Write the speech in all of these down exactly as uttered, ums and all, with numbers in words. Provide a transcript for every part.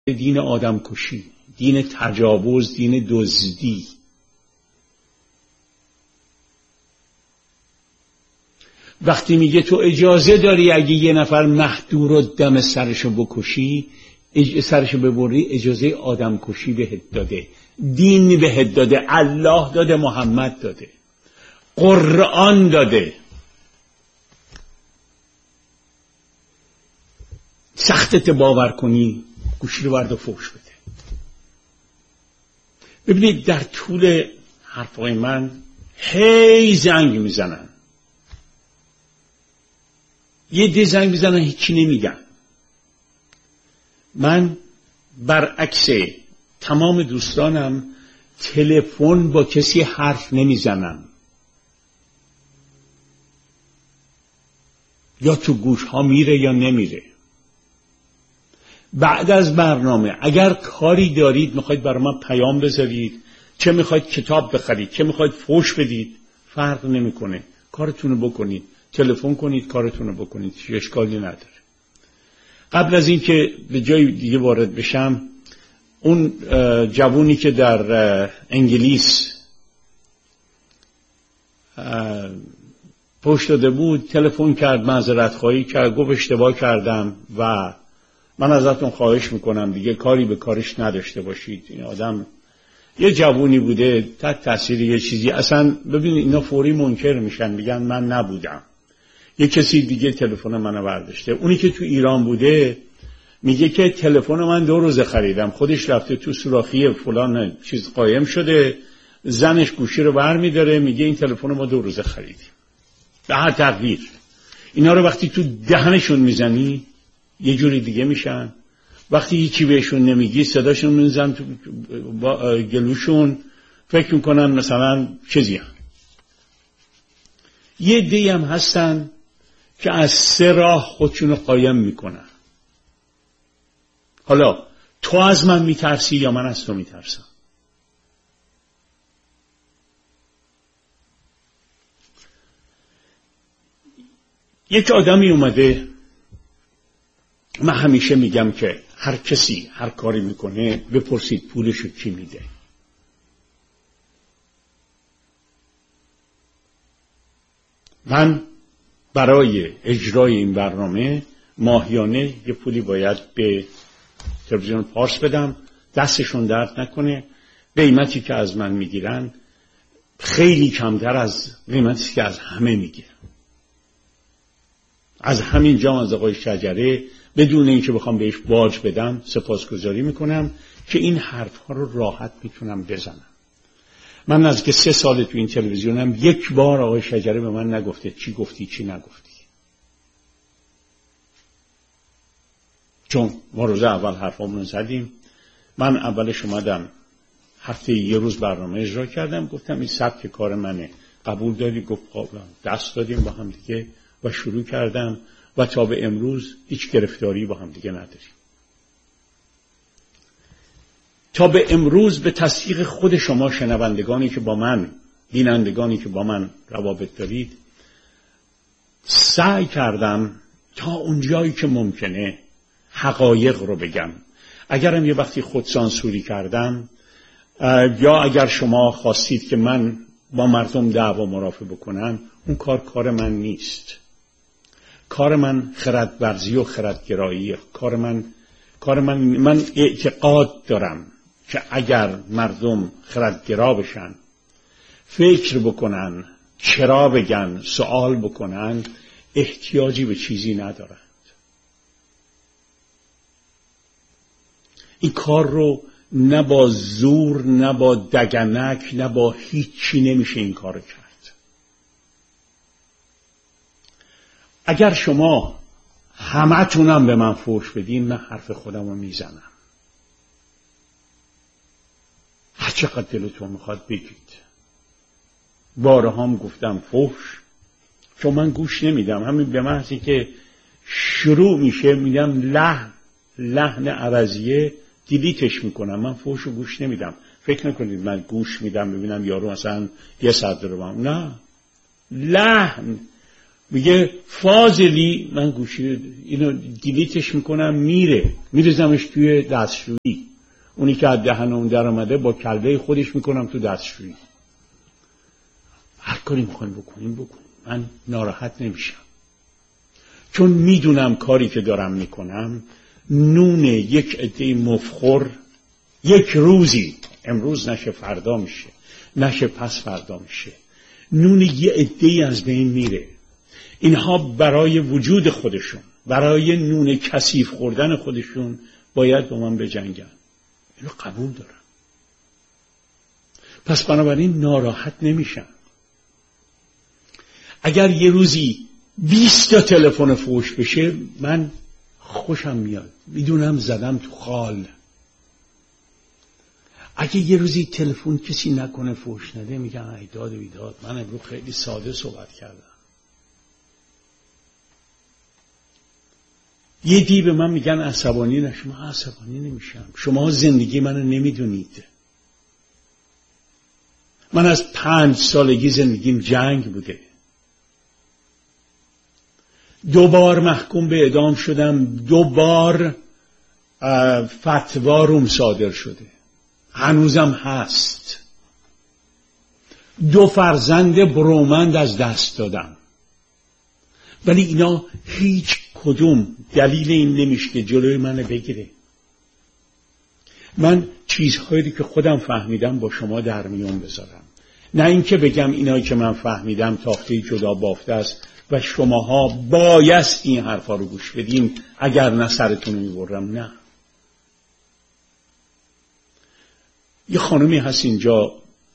دین آدم کشی، دین تجاوز، دین دزدی. وقتی میگه تو اجازه داری اگه یه نفر مهدور رو دم سرشو بکشی، سرشو ببری، اجازه آدم کشی بهت داده، دین بهت داده، الله داده، محمد داده، قرآن داده. سختت باور کنی گوشی رو برد و فوش بده. ببینید در طول حرفای من هی زنگ میزنن، یه دی زنگ میزنن هیچی نمیگن. من برعکس تمام دوستانم تلفن با کسی حرف نمیزنم، یا تو گوش ها میره یا نمیره. بعد از برنامه اگر کاری دارید میخواید برای من پیام بذارید، چه میخواید کتاب بخرید، چه میخواید فوش بدید، فرق نمیکنه، کارتونو بکنید، تلفن کنید، کارتونو بکنید، هیچ اشکالی نداره. قبل از این که به جای دیگه وارد بشم، اون جوونی که در انگلیس پشت داده بود تلفن کرد، معذرت خواهی کرد، گفت اشتباه کردم و من ازتون خواهش میکنم دیگه کاری به کارش نداشته باشید. این آدم یه جوونی بوده تحت تاثیر یه چیزی، اصلا ببین اینا فوری منکر میشن، میگن من نبودم، یه کسی دیگه تلفن منو برداشته. اونی که تو ایران بوده میگه که تلفن من دو روز خریدم، خودش رفته تو سوراخی فلان چیز قایم شده، زنش گوشی رو برمیداره میگه این تلفن ما دو روز خریدیم. به هر تقدیر اینا رو وقتی تو دهنشون میزنی یه جوری دیگه میشن، وقتی هیچی بهشون نمیگی صداشون میزن تو گلوشون، فکر میکنن مثلا چیزی هم. یه دی هم هستن که از سه راه خودشونو قایم میکنن. حالا تو از من میترسی یا من از تو میترسم؟ یک آدمی اومده، من همیشه میگم که هر کسی هر کاری میکنه بپرسید پولشو کی میده. من برای اجرای این برنامه ماهیانه یه پولی باید به تلویزیون پارس بدم، دستشون درد نکنه. قیمتی که از من میگیرن خیلی کمتر از قیمتی که از همه میگیرن. از همین جام از آقای شجره بدون اینکه بخوام بهش باج بدم سپاسگزاری میکنم که این حرفها رو راحت میتونم بزنم. من از که سه سال تو این تلویزیونم یک بار آقای شجره به من نگفته چی گفتی چی نگفتی، چون ما روز اول حرفامون زدیم. من اولش اومدم هفته یه روز برنامه اجرا کردم، گفتم این سبک کار منه، قبول داری؟ گفت قابلم. دست دادیم با هم دیگه و شروع کردم و تا به امروز هیچ گرفتاری با هم دیگه نداریم. تا به امروز به تصدیق خود شما شنوندگانی که با من، بینندگانی که با من روابط دارید، سعی کردم تا اونجایی که ممکنه حقایق رو بگم. اگرم یه وقتی خود سانسوری کردم یا اگر شما خواستید که من با مردم دعوا مرافعه بکنم، اون کار کار من نیست. کار من خردورزی و خردگراییه. کار من کار من من اعتقاد دارم که اگر مردم خردگرا بشن، فکر بکنن، چرا بگن، سوال بکنن، احتیاجی به چیزی ندارند. این کار رو نه با زور، نه با دگنک، نه با هیچی نمیشه این کار کرد. اگر شما همه تونم به من فوش بدین، من حرف خودم رو میزنم. هر چقدر دلتون میخواد بگید. بارها هم گفتم فوش، چون من گوش نمیدم. همین به محضی که شروع میشه میگم لحن لحن عوضیه دیلیتش میکنم. من فوش رو گوش نمیدم. فکر نکنید من گوش میدم ببینم یارو مثلا یه صد رو هم. نه، لحن میگه فاضلی، من گوشی اینو دیلیتش میکنم، میره میریزمش توی دستشویی. اونی که از دهن اون در آمده با کله خودش میکنم تو دستشویی. هر کاری میخوایم بکنیم بکنیم، من ناراحت نمیشم، چون میدونم کاری که دارم میکنم نون یک عده مفخور یک روزی، امروز نشه فردا میشه، نشه پس فردا میشه، نون یه عده‌ای از بین میره. اینها برای وجود خودشون، برای نون کثیف خوردن خودشون باید با من بجنگن. اینو قبول دارم. پس بنابراین ناراحت نمیشم. اگر یه روزی بیست تا تلفن فوش بشه من خوشم میاد، میدونم زدم تو خال. اگه یه روزی تلفن کسی نکنه فوش نده، میگم ای داد و بیداد، من امروز خیلی ساده صحبت کردم. یه دی به من میگن عصبانی نشم، من عصبانی نمیشم. شما زندگی منو نمیدونید. من از پنج سالگی زندگیم جنگ بوده. دو بار محکوم به اعدام شدم، دو بار فتوا روم صادر شده، هنوزم هست. دو فرزند برومند از دست دادم، ولی اینا هیچ کدوم دلیل این نمیشه که جلوی منو بگیره. من چیزهایی که خودم فهمیدم با شما در میون بذارم، نه اینکه بگم اینایی که من فهمیدم تاخته جدا بافته است و شماها بایست این حرفا رو گوش بدین، اگر نه سرتون رو میبرم. نه. یه خانمی هست اینجا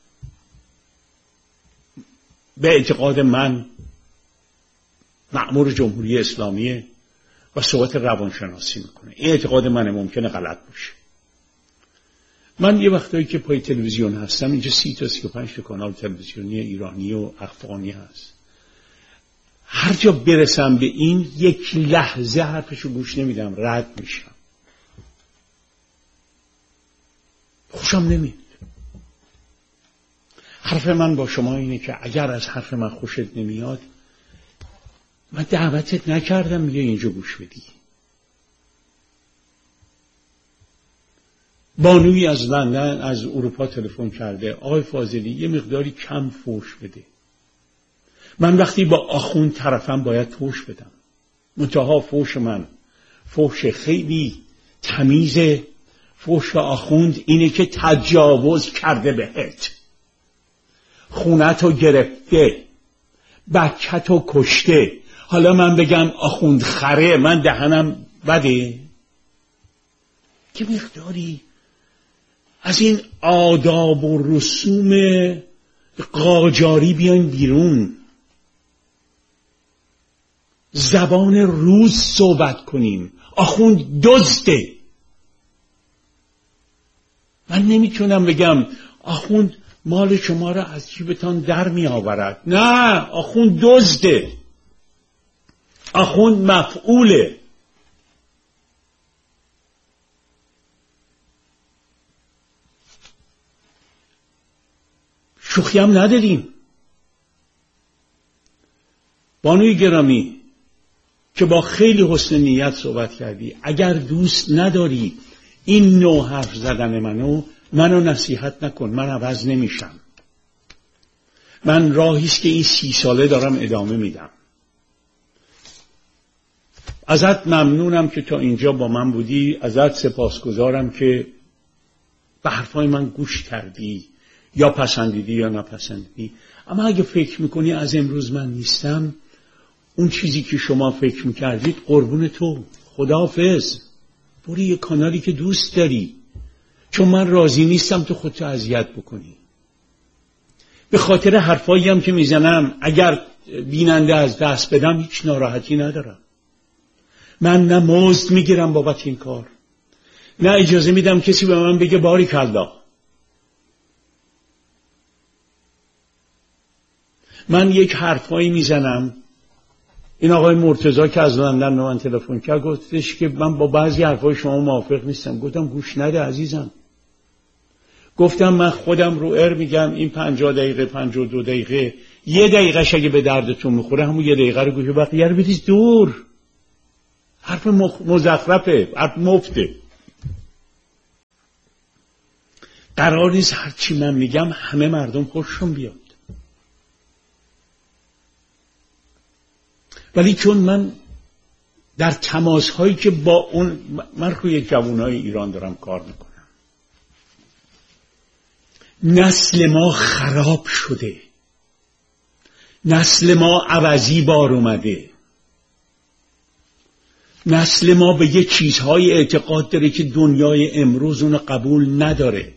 به اعتقاد من مأمور جمهوری اسلامیه و صحبت روانشناسی میکنه. این اعتقاد منه، ممکنه غلط باشه. من یه وقتایی که پای تلویزیون هستم، اینجا سی تا سی و پنج تا کانال تلویزیونی ایرانی و افغانی هست، هر جا برسم به این یک لحظه حرفشو گوش نمیدم، رد میشم، خوشم نمیاد. حرف من با شما اینه که اگر از حرف من خوشت نمیاد، من دعوتت نکردم میگه اینجا گوش بدی. بانوی از لندن از اروپا تلفن کرده، آقای فاضلی یه مقداری کم فوش بده. من وقتی با آخوند طرفم باید فوش بدم، منتها فوش من فوش خیلی تمیزه. فوش آخوند اینه که تجاوز کرده بهت، خونتو گرفته، بچه‌تو کشته. حالا من بگم آخوند خره، من دهنم بده؟ که مقداری از این آداب و رسوم قاجاری بیاین بیرون، زبان روز صحبت کنیم. آخوند دزده. من نمیتونم بگم آخوند مال شما را از جیبتان در می آورد. نه، آخوند دزده، آخوند مفعوله. شوخی هم نداریم. بانوی گرامی که با خیلی حسن نیت صحبت کردی، اگر دوست نداری این نوع حرف زدن منو منو نصیحت نکن، من عوض نمیشم. من راهیست که این سی ساله دارم ادامه میدم. ازت ممنونم که تا اینجا با من بودی، ازت سپاسگزارم که به حرفای من گوش کردی، یا پسندیدی یا نپسندیدی. اما اگه فکر میکنی از امروز من نیستم، اون چیزی که شما فکر میکردید قربون تو، خداحافظ. برو یه کانالی که دوست داری، چون من راضی نیستم تو خودتو اذیت بکنی. به خاطر حرفایی هم که میزنم اگر بیننده از دست بدم هیچ ناراحتی ندارم. من نه مزد میگیرم بابت این کار، نه اجازه میدم کسی به من بگه باریکالله. من یک حرفایی میزنم. این آقای مرتضی که از لندن به من تلفن کرد، گفتش که من با بعضی حرفای شما موافق نیستم. گفتم گوش نده عزیزم. گفتم من خودم رو ار میگم این پنجاه دقیقه پنجاه و دو دقیقه یه دقیقه اگه به دردتون میخوره همون یه دقیقه رو گوشه بقیه رو بریز دور. حرف مزخرفه، حرف مفته. قرار نیست هرچی من میگم همه مردم خوششون بیاد، ولی چون من در تماس هایی که با اون من روی جوانای ایران دارم کار میکنم، نسل ما خراب شده، نسل ما عوضی بار اومده، نسل ما به یه چیزهای اعتقاد داره که دنیای امروز اون قبول نداره.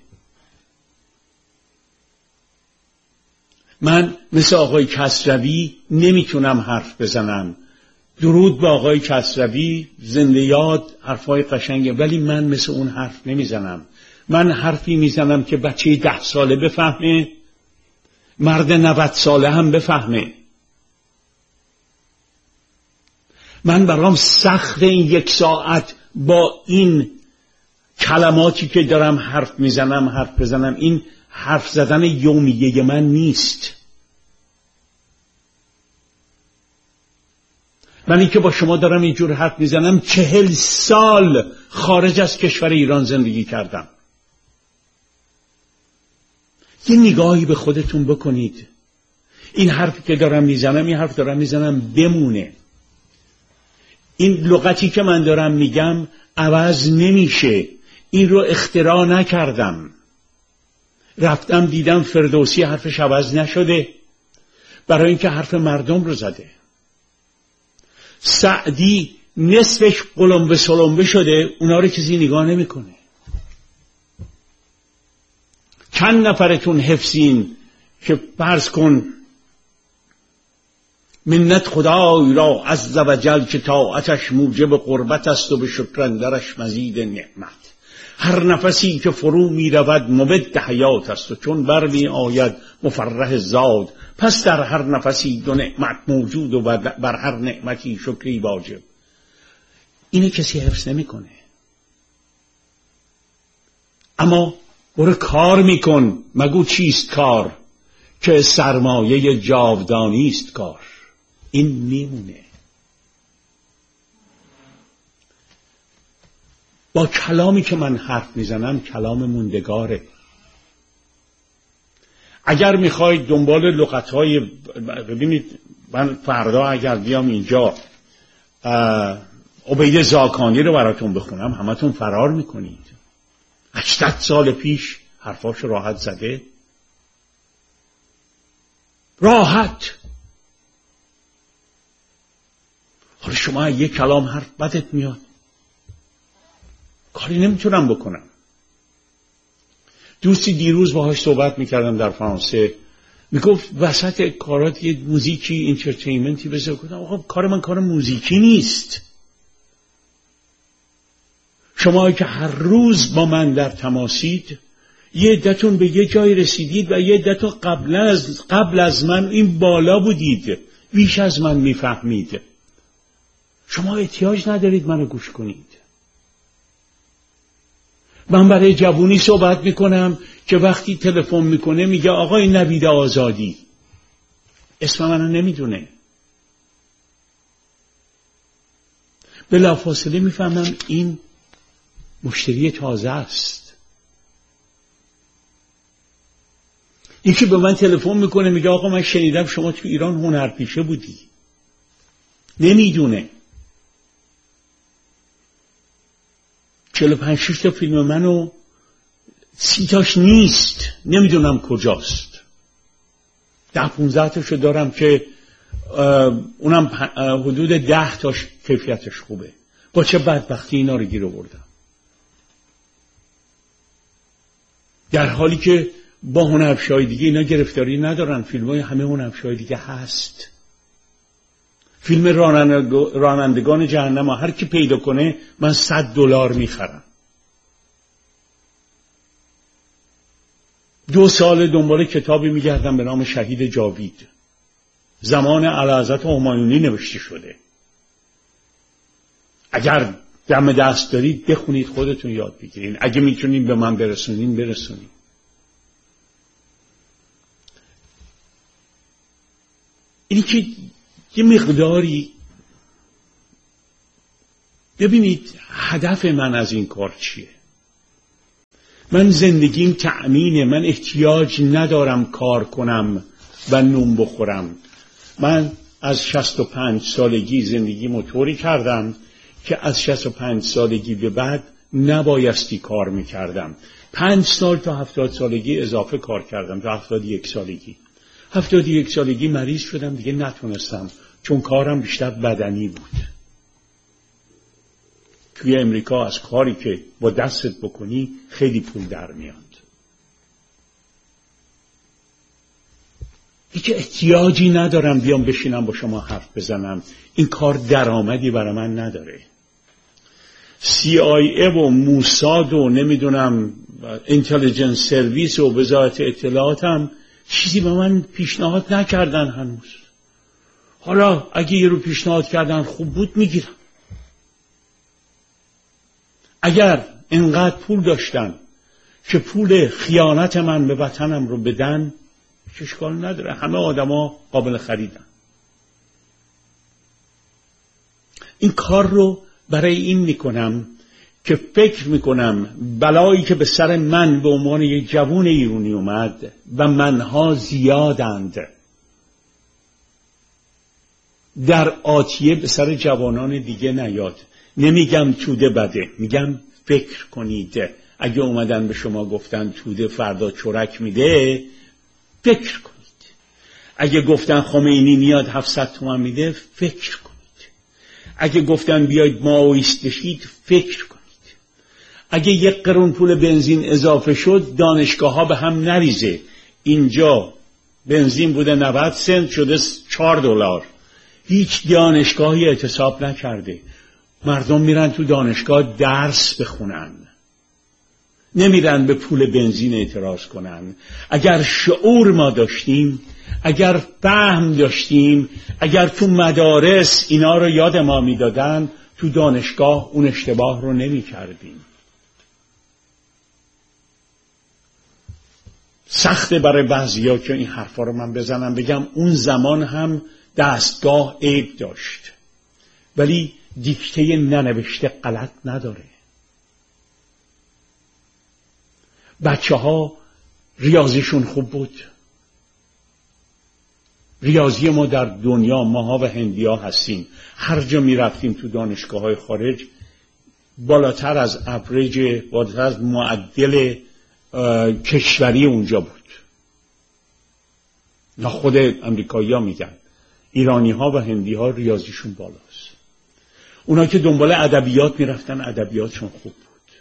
من مثل آقای کسروی نمیتونم حرف بزنم، درود به آقای کسروی، زنده یاد، حرفای قشنگه، ولی من مثل اون حرف نمیزنم. من حرفی میزنم که بچه ده ساله بفهمه، مرد نود ساله هم بفهمه. من برام سخت این یک ساعت با این کلماتی که دارم حرف میزنم حرف بزنم. این حرف زدن یومیه من نیست. من این که با شما دارم اینجور حرف میزنم چهل سال خارج از کشور ایران زندگی کردم. یه نگاهی به خودتون بکنید. این حرفی که دارم میزنم، این حرف دارم میزنم بمونه. این لغتی که من دارم میگم عوض نمیشه. این رو اختراع نکردم. رفتم دیدم فردوسی حرفش عوض نشده، برای اینکه حرف مردم رو زده. سعدی نصفش قلمبه سلمبه شده، اونا رو کسی نگاه نمیکنه. چند نفرتون حفظین که فرض کن منت خدای را عز و جل که طاعتش موجب قربت است و به شکر اندرش مزید نعمت. هر نفسی که فرو می رود مبد حیات است و چون بر می آید مفرح زاد. پس در هر نفسی دو نعمت موجود و بر هر نعمتی شکری واجب. اینه کسی حفظ نمی کنه. اما برو کار میکن. مگو چیست کار؟ که سرمایه جاودانی است کار. این میمونه. با کلامی که من حرف میزنم کلام موندگاره. اگر میخواید دنبال لغتهای، ببینید من فردا اگر بیام اینجا عبید زاکانی رو براتون بخونم همتون فرار میکنید. هشتصد سال پیش حرفاش راحت زده. راحت. حالا شما یک کلام حرف بدت میاد، کاری نمیتونم بکنم. دوستی دیروز باهاش صحبت میکردم در فرانسه، میگفت وسط کارات یه موزیکی انترتینمنتی بذار. گفتم آقا کار من کار موزیکی نیست. شما که هر روز با من در تماسید، یه عدتون به یه جای رسیدید و یه عدتون قبل از قبل از من این بالا بودید، بیش از من میفهمید. شما احتیاج ندارید منو گوش کنید. من برای جوونی صحبت میکنم که وقتی تلفن میکنه میگه آقای نوید آزادی، اسم منو نمیدونه. بلافاصله میفهمم این مشتری تازه است. یکی به من تلفن میکنه میگه آقا من شنیدم شما تو ایران هنرپیشه بودی. نمیدونه. چهل و پنج شش تا فیلم منو سی تاش نیست، نمیدونم کجاست. ده پونزده تاشو دارم که اونم حدود ده تاش کیفیتش خوبه. با چه بدبختی اینا رو گیر آوردم، در حالی که با هنرپیشه‌های دیگه اینا گرفتاری ندارن. فیلم‌های همه هنرپیشه‌های دیگه هست. فیلم رانندگان جهنم هر کی پیدا کنه من صد دلار میخرم. دو سال دنبال کتابی میگردم به نام شهید جاوید، زمان اعلیحضرت همایونی نوشته شده. اگر دم دست دارید بخونید، خودتون یاد بگیرید. اگه میتونید به من برسونید برسونید. اینی که یه مقداری ببینید هدف من از این کار چیه. من زندگیم تأمینه، من احتیاج ندارم کار کنم و نون بخورم. من از شصت و پنج سالگی زندگیمو طوری کردم که از شصت و پنج سالگی به بعد نبایستی کار میکردم. پنج سال تا هفتاد سالگی اضافه کار کردم تا هفتاد و یک سالگی. هفتاد و یک سالگی مریض شدم، دیگه نتونستم، چون کارم بیشتر بدنی بود. توی امریکا از کاری که با دستت بکنی خیلی پول در میاد. هیچ احتیاجی ندارم بیام بشینم با شما حرف بزنم. این کار درآمدی برای من نداره. سی آی ای و موساد و نمیدونم اینتلیجنس سرویس و وزارت اطلاعات هم چیزی به من پیشنهاد نکردن هنوز. حالا اگه یه رو پیشنهاد کردن خوب بود میگیرم. اگر انقدر پول داشتن که پول خیانت من به وطنم رو بدن، اشکال نداره، همه آدما قابل خریدن. این کار رو برای این میکنم که فکر میکنم بلایی که به سر من به عنوان یک جوان ایرانی اومد و منها زیادند، در آتیه به سر جوانان دیگه نیاد. نمیگم توده بده، میگم فکر کنید. اگه اومدن به شما گفتن توده فردا چرک میده، فکر کنید. اگه گفتن خمینی میاد هفتصد تومان میده، فکر کنید. اگه گفتن بیاید مائویست بشید، فکر کنید. اگه یک قرون پول بنزین اضافه شد، دانشگاه ها به هم نریزه. اینجا بنزین بوده نود سنت شده چهار دلار. هیچ دانشگاهی اعتصاب نکرده. مردم میرن تو دانشگاه درس بخونن، نمیرن به پول بنزین اعتراض کنن. اگر شعور ما داشتیم، اگر فهم داشتیم، اگر تو مدارس اینا رو یاد ما میدادن، تو دانشگاه اون اشتباه رو نمی کردیم. سخته برای بعضیا که این حرفا رو من بزنم بگم اون زمان هم دستگاه عیب داشت، ولی دیکته ننوشته غلط نداره. بچه ها ریاضیشون خوب بود. ریاضی ما در دنیا، ماها و هندی ها هستیم، هر جا می رفتیم تو دانشگاه های خارج بالاتر از اوریج، بالاتر از معدل کشوری اونجا بود. نه خود امریکایی ها میگن ایرانی ها و هندی ها ریاضیشون بالاست. اونا که دنبال ادبیات میرفتن ادبیاتشون خوب بود.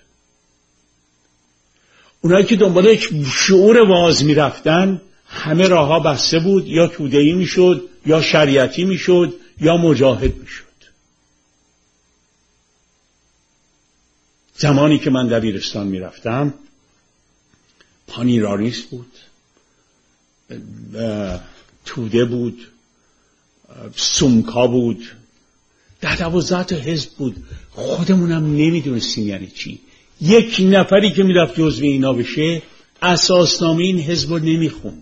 اونایی که دنبال شعور واعظ میرفتن همه راهها بسته بود، یا توده‌ای میشد، یا شریعتی میشد، یا مجاهد میشد. زمانی که من دبیرستان میرفتم پانیراریس بود، توده بود، سمکا بود، ده دوازده تا حزب بود. خودمونم نمیدونستیم یعنی چی. یک نفری که میرفت جزو اینا بشه اساسنامه این حزب رو نمیخوند.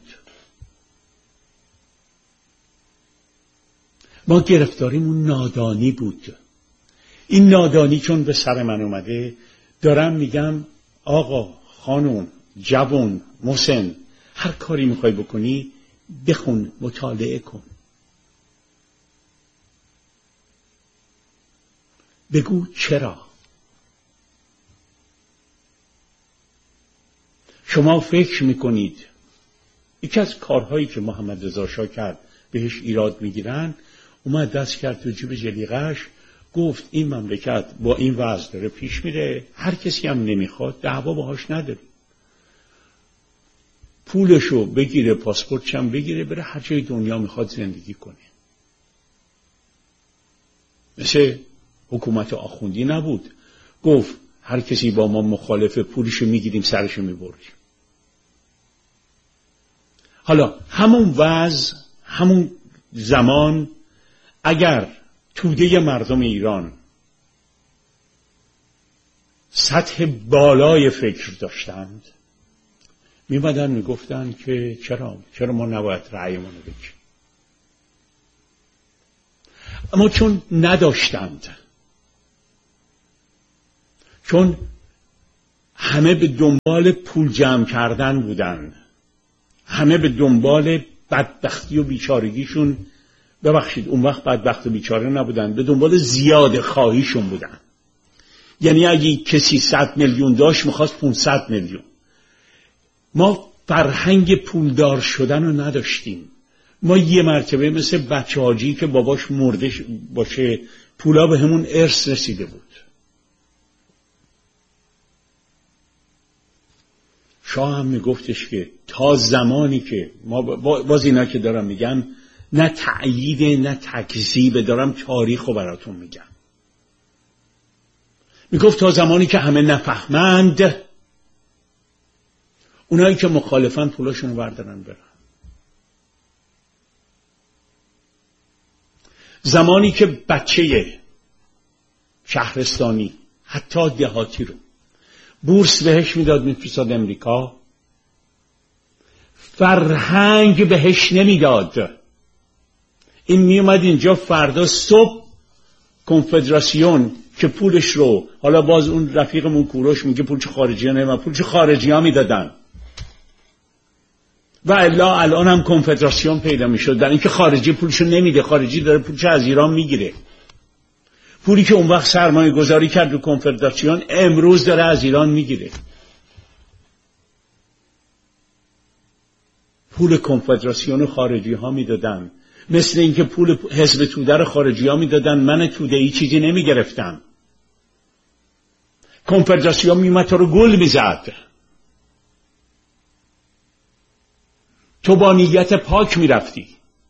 ما گرفتاریمون نادانی بود. این نادانی چون به سر من اومده، دارم میگم آقا، خانم، جوان، مسن، هر کاری میخوای بکنی بخون، مطالعه کن، بگو چرا. شما فکر میکنید یکی از کارهایی که محمد رضا شاه کرد بهش ایراد میگیرن، اومد دست کرد تو جیب جلیقه‌اش، گفت این مملکت با این وضع داره پیش میره، هر کسی هم نمیخواد دعوا باهاش نداره، پولشو بگیره، پاسپورتش هم بگیره، بره هر جای دنیا میخواد زندگی کنه. مثل حکومت آخوندی نبود، گفت هر کسی با ما مخالفه پولشو میگیریم سرشو میبریم. حالا همون وضع، همون زمان، اگر توده مردم ایران سطح بالای فکر داشتند، میمدن میگفتن که چرا چرا ما نباید رأیمون رو بگیم. اما چون نداشتند، چون همه به دنبال پول جمع کردن بودن، همه به دنبال بدبختی و بیچارگیشون، ببخشید اون وقت بدبخت و بیچاره نبودن، به دنبال زیاده خواهیشون بودن. یعنی اگه کسی صد میلیون داشت میخواست پانصد میلیون. ما فرهنگ پولدار شدن رو نداشتیم. ما یه مرتبه مثل بچه حاجی که باباش مرده باشه پولا به همون ارث رسیده بود. شاه هم میگفتش که تا زمانی که ما باز اینا که دارم میگم نه تأیید نه تکذیب، دارم تاریخ رو براتون میگم. میگفت تا زمانی که همه نفهمند، اونایی که مخالفن پولاشون رو بردارن برن. زمانی که بچه شهرستانی حتی دهاتی رو بورس بهش میداد میفرستاد امریکا، فرهنگ بهش نمیداد. این میومد اینجا فردا صبح کنفدراسیون که پولش رو، حالا باز اون رفیقمون کوروش میگه پولش خارجی ها نمیدن، پولش خارجی ها میدادن و الا الان هم کنفدراسیون پیدا میشد، در اینکه خارجی پولشو نمیده، خارجی داره پولش از ایران میگیره. پولی که اون وقت سرمایه گذاری کرد رو کنفدراسیون امروز داره از ایران میگیره. پول کنفدراسیون خارجی ها میدادن، مثل اینکه پول حزب توده رو خارجی ها میدادن، من توده ای چیزی نمیگرفتم. کنفدراسیون میومد تو رو گل میزد، تو با نیت پاک میرفتی.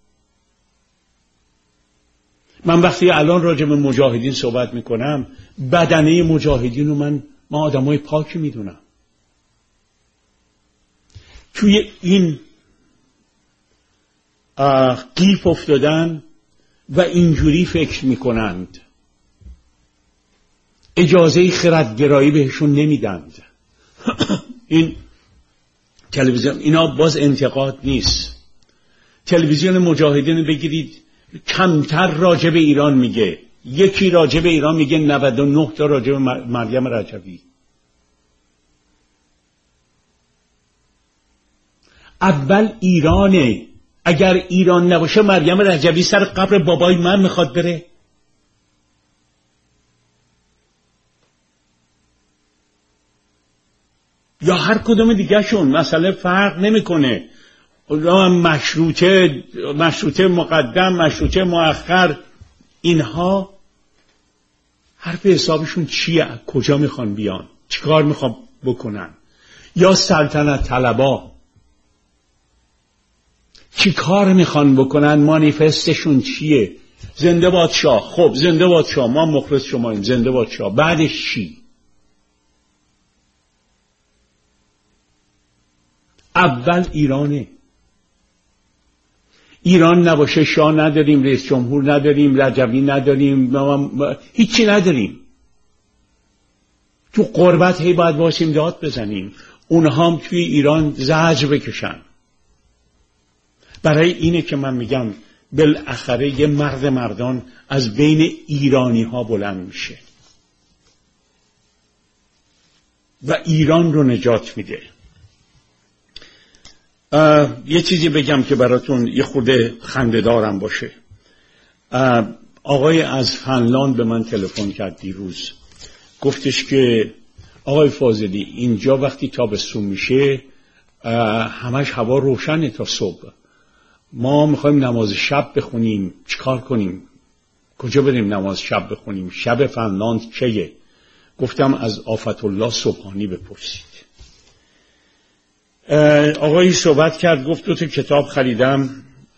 من وقتی الان راجع به مجاهدین صحبت میکنم، بدنه مجاهدین رو من ما آدمای پاکی میدونم. توی این قیف افتادن و اینجوری فکر میکنند، اجازه خردگرایی بهشون نمیدند. این تلویزیون، اینا باز انتقاد نیست. تلویزیون مجاهدین بگیرید، کمتر راجع به ایران میگه، یکی راجع به ایران میگه نود و نه تا راجع به مریم رجبی. اول ایرانه. اگر ایران نباشه مریم رجبی سر قبر بابای من میخواد بره؟ یا هر کدوم دیگه شون، مسئله فرق نمیکنه. مشروطه مشروطه مقدم، مشروطه مؤخر، اینها حرف حسابشون چیه؟ کجا میخوان بیان؟ چیکار میخوان بکنن؟ یا سلطنت طلبا چی کار میخوان بکنن؟ مانیفستشون چیه؟ زنده باد شاه. خب زنده باد شاه، ما مخلص شماییم، زنده باد شاه. بعدش چی؟ اول ایرانه. ایران نباشه شاه نداریم، رئیس جمهور نداریم، رجبی نداریم، هیچی نداریم. تو غربت هی باید واسیم داد بزنیم، اونها هم توی ایران زجر بکشن. برای اینه که من میگم بالاخره یه مرد مردان از بین ایرانی ها بلند میشه و ایران رو نجات میده. یه چیزی بگم که براتون یه خورده خنده‌دارم باشه. آقای از فنلاند به من تلفن کرد دیروز، گفتش که آقای فاضلی اینجا وقتی تابستون میشه همش هوا روشنه تا صبح، ما میخوایم نماز شب بخونیم، چیکار کنیم؟ کجا بریم نماز شب بخونیم؟ شب فنلاند کیه؟ گفتم از آفت الله صبحانی بپرسید. آقایی صحبت کرد، گفت دو تا کتاب خریدم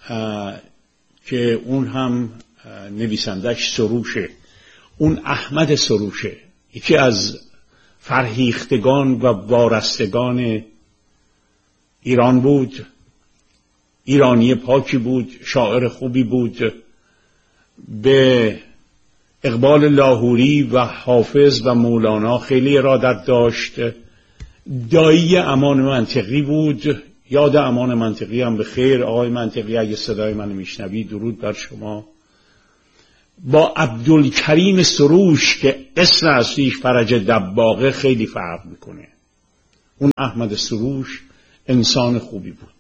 که اون هم نویسندش سروشه، اون احمد سروشه، یکی از فرهیختگان و وارستگان ایران بود، ایرانی پاکی بود، شاعر خوبی بود، به اقبال لاهوری و حافظ و مولانا خیلی ارادت داشت. دایی امان منطقی بود. یاد امان منطقی هم به خیر. آقای منطقی اگه صدای من میشنوی درود بر شما. با عبدالکریم سروش که اسم اصلیش فرج دباغه خیلی فرق میکنه. اون احمد سروش انسان خوبی بود.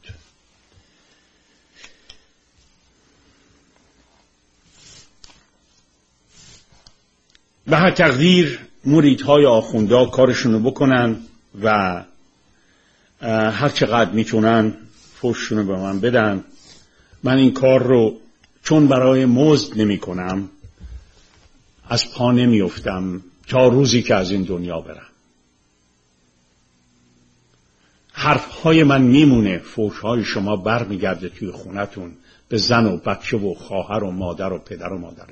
به هر تقدیر مریدهای آخوندا کارشونو بکنن و هر چقدر میتونن فوششونو به من بدن. من این کار رو چون برای مزد نمی کنم از پا نمیافتم تا روزی که از این دنیا برم. حرفهای من میمونه، فوشهای شما بر میگرده توی خونتون به زن و بچه و خواهر و مادر و پدر و مادرتون.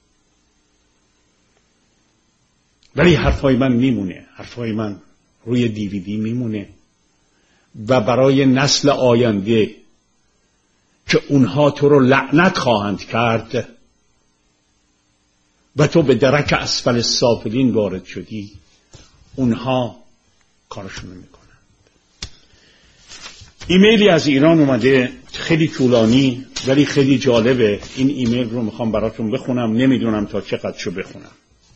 ولی حرفهای من میمونه، حرفهای من روی دیویدی میمونه و برای نسل آینده که اونها تو رو لعنت خواهند کرد و تو به درک اسفل سافلین وارد شدی، اونها کارشون میکنن. ایمیلی از ایران اومده، خیلی طولانی ولی خیلی جالبه. این ایمیل رو میخوام براتون بخونم، نمیدونم تا چقدر شو بخونم.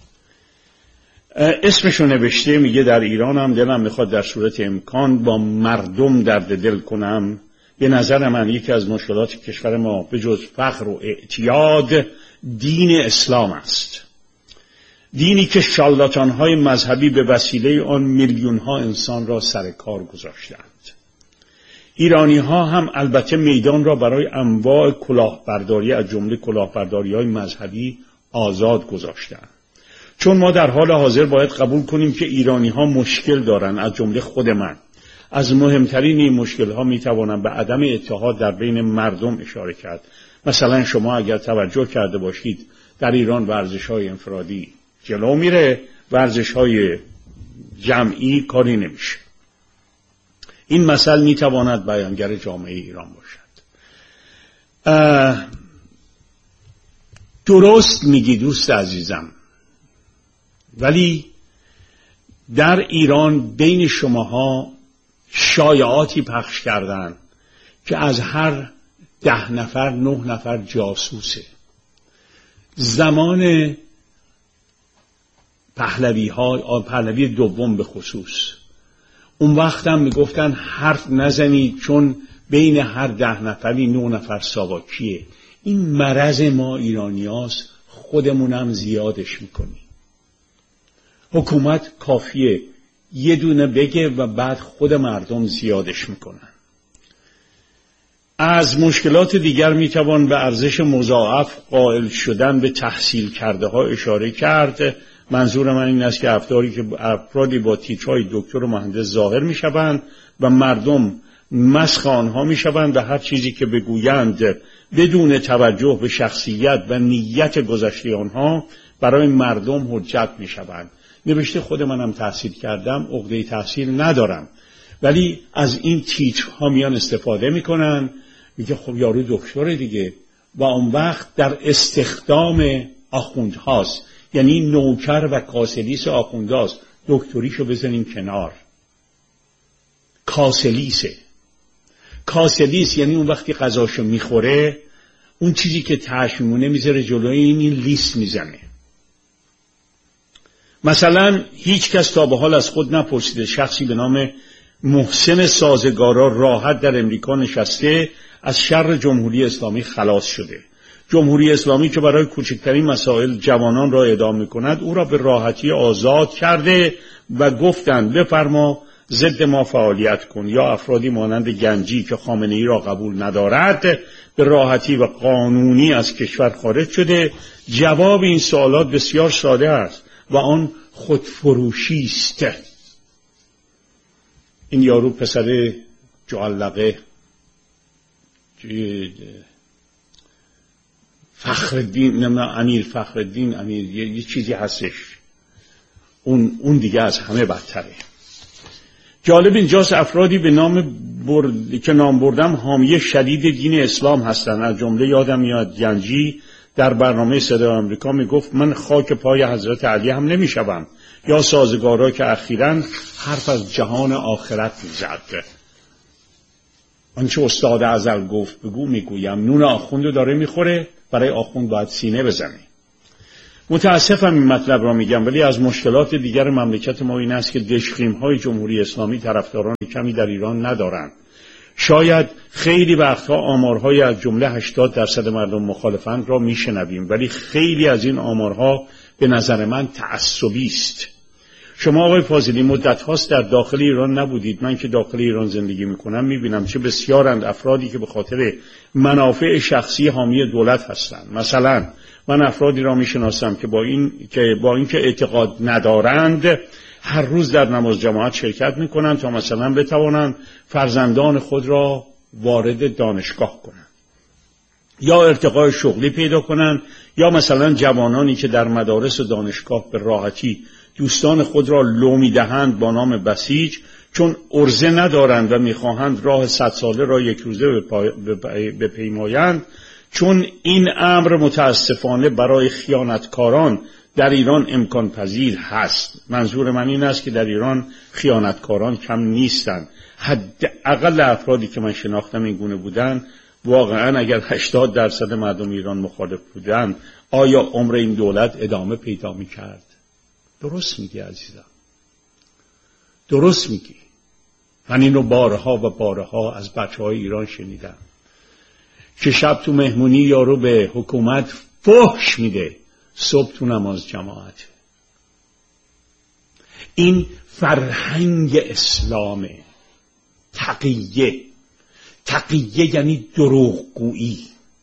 اسمشو نوشته، میگه در ایرانم دلم میخواد در صورت امکان با مردم درد دل کنم. به نظر من یکی از مشکلات کشور ما به جز فقر و اعتیاد دین اسلام است. دینی که شارلاتان‌های مذهبی به وسیله آن میلیون‌ها انسان را سر کار گذاشتند. ایرانی‌ها هم البته میدان را برای انواع کلاهبرداری از جمله کلاهبرداری‌های مذهبی آزاد گذاشتند. چون ما در حال حاضر باید قبول کنیم که ایرانی‌ها مشکل دارند، از جمله خود من. از مهمترین این مشکل‌ها می‌توانم به عدم اتحاد در بین مردم اشاره کرد. مثلا شما اگر توجه کرده باشید در ایران ورزش‌های انفرادی جلو میره، ورزش‌های جمعی کاری نمیشه. این مثل می‌تواند بیانگر جامعه ایران باشد. درست میگی دوست عزیزم، ولی در ایران بین شماها شایعاتی پخش کردن که از هر ده نفر نه نفر جاسوسه. زمان پهلوی ها، پهلوی دوم به خصوص، اون وقت هم میگفتن حرف نزنید چون بین هر ده نفری نه نفر ساواکیه. این مرض ما ایرانیاست، خودمونم زیادش میکنیم. حکومت کافیه یه دونه بگه و بعد خود مردم زیادش میکنن. از مشکلات دیگر میتوان به ارزش مضاعف قائل شدن به تحصیل کرده ها اشاره کرد. منظور من این است که افرادی که افرادی با تیترهای دکتر و مهندس ظاهر میشوند و مردم مسخ آنها میشوند و هر چیزی که بگویند بدون توجه به شخصیت و نیت گذشته آنها برای مردم حجت میشوند. نوشته خود منم تحصیل کردم، عقده تحصیل ندارم، ولی از این تیترها میان استفاده میکنن. میگه خب یارو دکتره دیگه، و اون وقت در استخدام آخوندهاست، یعنی نوکر و کاسلیس آخوندهاست. دکتریشو بزنیم کنار، کاسلیسه. کاسلیس یعنی اون وقتی غذاشو میخوره اون چیزی که تهش میمونه میذاره جلوی این, این لیست میزنه. مثلا هیچ کس تا به حال از خود نپرسیده شخصی به نام محسن سازگارا راحت در امریکا نشسته از شر جمهوری اسلامی خلاص شده. جمهوری اسلامی که برای کوچکترین مسائل جوانان را اعدام می‌کند او را به راحتی آزاد کرده و گفتند بفرما ضد ما فعالیت کن. یا افرادی مانند گنجی که خامنه‌ای را قبول ندارد به راحتی و قانونی از کشور خارج شده. جواب این سوالات بسیار ساده است و آن خودفروشی است. این یارو پسر جعلقه فخرالدین، نمیدونم امیر فخرالدین امیر یه, یه چیزی هستش، اون اون دیگه از همه بدتره. جالب اینجاست افرادی به نام برد... که نام بردم حامی شدید دین اسلام هستند. از جمله یادم میاد گنجی در برنامه صدای آمریکا میگفت من خاک پای حضرت علی هم نمیشوم. یا سازگارا که اخیراً حرف از جهان آخرت میزد. آنچه استاد ازل گفت بگو میگویم. نون آخوندو داره میخوره، برای آخوند باید سینه بزنه. متاسفم این مطلب را میگم، ولی از مشکلات دیگر مملکت ما این است که دژخیم‌های جمهوری اسلامی طرفداران کمی در ایران ندارند. شاید خیلی وقتها آمارهای از جمله هشتاد درصد مردم مخالفند را میشنویم، ولی خیلی از این آمارها به نظر من تعصبی است. شما آقای فاضلی مدت هاست در داخل ایران نبودید. من که داخل ایران زندگی میکنم میبینم چه بسیارند افرادی که به خاطر منافع شخصی حامی دولت هستند. مثلا من افرادی را میشناسم که با این که با اینکه اعتقاد ندارند هر روز در نماز جماعت شرکت میکنند تا مثلا بتوانند فرزندان خود را وارد دانشگاه کنند یا ارتقای شغلی پیدا کنند، یا مثلا جوانانی که در مدارس و دانشگاه به راحتی دوستان خود را لو میدهند با نام بسیج، چون عرضه ندارند و میخواهند راه صد ساله را یک روزه بپیمایند. چون این امر متاسفانه برای خیانتکاران در ایران امکان پذیر هست. منظور من این است که در ایران خیانتکاران کم نیستند. حداقل افرادی که من شناختم این گونه بودند. واقعا اگر هشتاد درصد مردم ایران مخالف بودند، آیا عمر این دولت ادامه پیدا میکرد؟ درست میگی عزیزم، درست میگی. من اینو بارها و بارها از بچه های ایران شنیدم که شب تو مهمونی یارو به حکومت فحش میده، صبح تو نماز جماعت. این فرهنگ اسلامه. تقیه تقیه یعنی دروغگویی.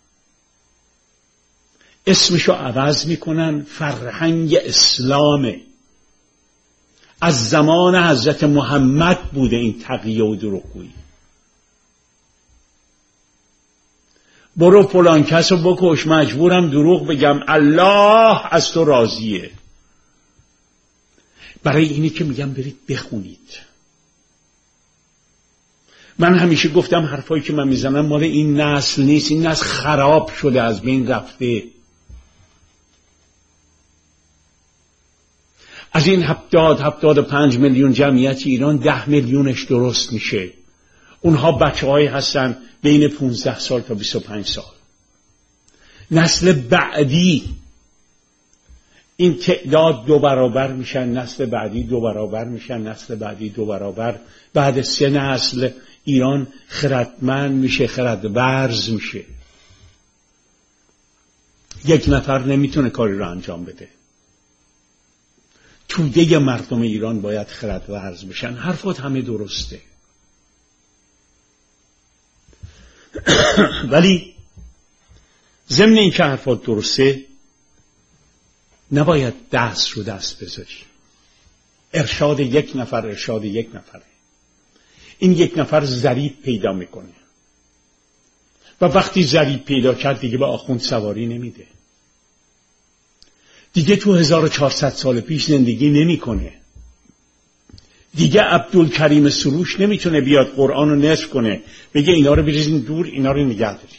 اسمشو عوض میکنن، فرهنگ اسلامه. از زمان حضرت محمد بوده این تقیه و دروغگویی. برو فلان کسو بکش، مجبورم دروغ بگم، الله از تو راضیه. برای اینی که میگم برید بخونید. من همیشه گفتم حرفایی که من میزنم مال این نسل نیست. این نسل خراب شده، از بین رفته. از این هفتاد هفتاد و پنج میلیون جمعیت ایران ده میلیونش درست میشه. اونها بچه هایی هستن بین پونزده سال تا بیست و پنج سال. نسل بعدی این تعداد دو برابر میشن، نسل بعدی دو برابر میشن، نسل بعدی دو برابر. بعد سه نسل ایران خردمند میشه، خردورز میشه. یک نفر نمیتونه کاری رو انجام بده. توده مردم ایران باید خردورز بشن. حرفات همه درسته، ولی ضمن این که حرفات درسته نباید دست رو دست بذاری. ارشاد یک نفر ارشاد یک نفره. این یک نفر ضریب پیدا میکنه و وقتی ضریب پیدا کرد دیگه به آخوند سواری نمیده، دیگه تو هزار و چهارصد سال پیش زندگی نمیکنه، دیگه عبدالکریم سروش نمیتونه بیاد قرآن رو نصف کنه بگه اینا رو بریزین دور، اینا رو نگه داریم.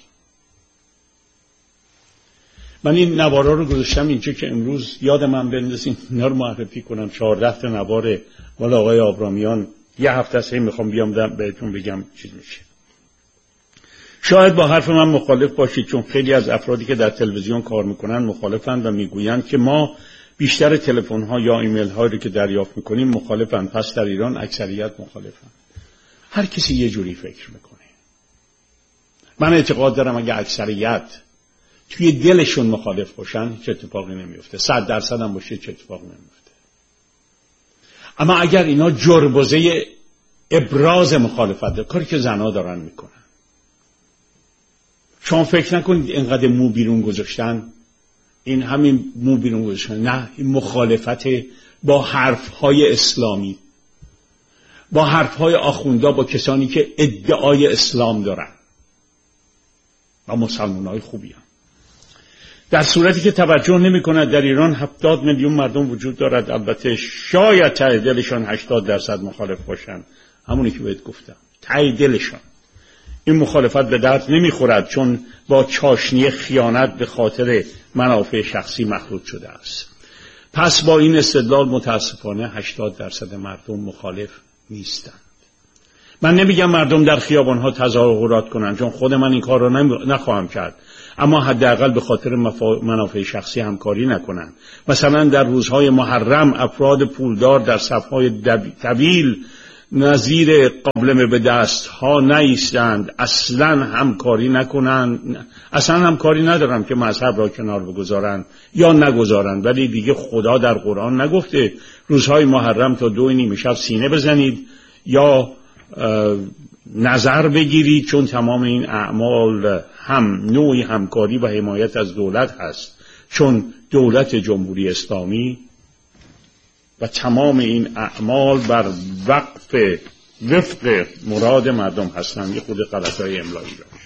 من این نوارا رو گذاشتم اینجا که امروز یاد من بندازین اینا رو معرفی کنم. چهارده تا نوار مال آقای آبرامیان. یه هفته است میخوام بیام بهتون بگم چیز میشه. شاید با حرف من مخالف باشید، چون خیلی از افرادی که در تلویزیون کار میکنن مخالفند و میگویند که ما بیشتر تلفن ها یا ایمیل هایی که دریافت میکنیم مخالفند، پس در ایران اکثریت مخالفند. هر کسی یه جوری فکر میکنه. من اعتقاد دارم اگه اکثریت توی دلشون مخالف باشن چه اتفاقی نمیفته. صد درصد هم باشه چه اتفاقی نمیفته. اما اگر اینا جربوزه ابراز مخالفت ده، کاری که زنها دارن میکنن، شما فکر نکنید اینقدر مو بیرون گذاشتن این همین مو بیرون گذاشتن. نه، این مخالفت با حرفهای اسلامی، با حرفهای آخوندا، با کسانی که ادعای اسلام دارن و مسلمانای خوبی هم. در صورتی که توجه نمی کند در ایران هفتاد میلیون مردم وجود دارد، البته شاید ته دلشان هشتاد درصد مخالف باشن، همونی که بهت گفتم، ته دلشان. این مخالفت به درد نمیخورد، چون با چاشنی خیانت به خاطر منافع شخصی مخلوط شده است. پس با این استدلال متاسفانه هشتاد درصد مردم مخالف نیستند. من نمیگم مردم در خیابانها تظاهرات کنند، چون خود من این کار را نخواهم کرد. اما حداقل به خاطر منافع شخصی همکاری نکنند. مثلا در روزهای محرم افراد پولدار در صفهای طویل نظیر قابلمه به دست ها نیستند، اصلا همکاری نکنند، اصلا همکاری ندارن که مذهب را کنار بگذارن یا نگذارن. ولی دیگه خدا در قرآن نگفته روزهای محرم تا دو نیمه شب سینه بزنید یا نظر بگیرید، چون تمام این اعمال هم نوعی همکاری و حمایت از دولت هست، چون دولت جمهوری اسلامی و تمام این اعمال بر وقف وفق مراد مردم هستند. یه خود غلطای املایی داشت.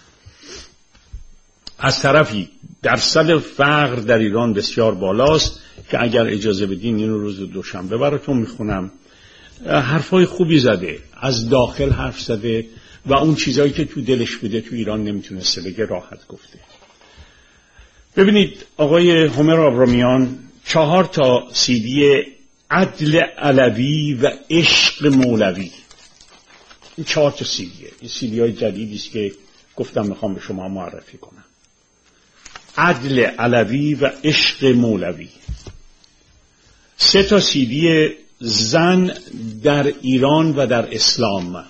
از طرفی درصد فقر در ایران بسیار بالاست که اگر اجازه بدین اینو روز دوشنبه براتون میخونم. حرفای خوبی زده، از داخل حرف زده و اون چیزایی که تو دلش بوده تو ایران نمیتونسته بگه راحت گفته. ببینید آقای هومر آبرامیان چهار تا سیدی عدل علوی و عشق مولوی، این چهار تا سیدیه، این سیدی های جدیدی است که گفتم میخوام به شما معرفی کنم. عدل علوی و عشق مولوی. سه تا سیدی زن در ایران و در اسلام،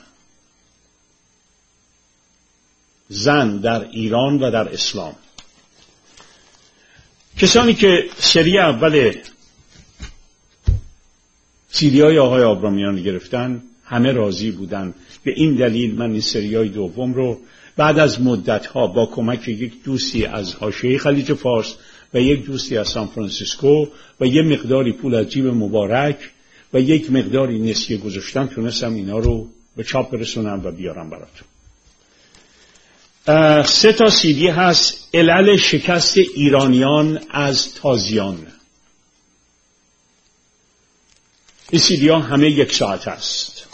زن در ایران و در اسلام. کسانی که سری اول سیدی های آقای آبرامیان گرفتن همه راضی بودن. به این دلیل من این سری های دوم رو بعد از مدت ها با کمک یک دوستی از حاشیه خلیج فارس و یک دوستی از سان فرانسیسکو و یک مقداری پول از جیب مبارک و یک مقداری نسیه گذاشتم تونستم اینا رو به چاپ برسونم و بیارم براتون. سه تا سیدی هست. علل شکست ایرانیان از تازیان. این سیدی ها همه یک ساعت هست